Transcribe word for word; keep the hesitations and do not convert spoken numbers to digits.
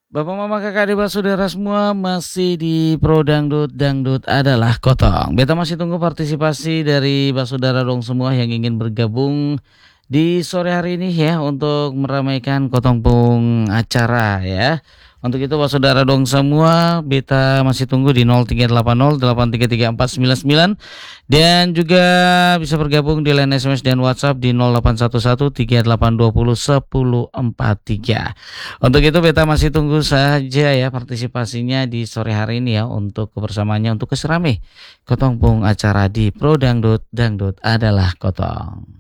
Bapak, mama, kakak, adik, saudara semua masih di Pro Dangdut, Dangdut adalah Kotong. Beta masih tunggu partisipasi dari saudara dong semua yang ingin bergabung di sore hari ini ya untuk meramaikan Kotong Pung acara ya. Untuk itu saudara dong semua, beta masih tunggu di nol tiga delapan nol delapan tiga tiga empat sembilan sembilan dan juga bisa bergabung di line S M S dan WhatsApp di nol delapan satu satu tiga delapan dua nol satu nol empat tiga. Untuk itu beta masih tunggu saja ya partisipasinya di sore hari ini ya untuk kebersamaannya untuk keserame Kotong Pung acara di Pro Dangdut, Dangdut adalah Kotong.